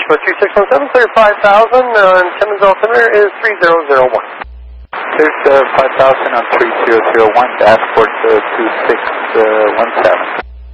Dashboard 2617, clear 5,000, and Timmins altimeter is 3001. Clear 5,000 on 3001, dashboard 2617.